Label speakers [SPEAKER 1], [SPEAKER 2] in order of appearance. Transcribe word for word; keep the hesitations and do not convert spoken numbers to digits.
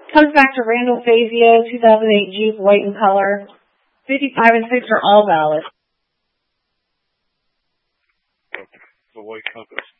[SPEAKER 1] Comes back to Randall Fazio, two thousand eight Jeep, white in color. fifty-five and six are all valid.
[SPEAKER 2] Okay. The white Compass.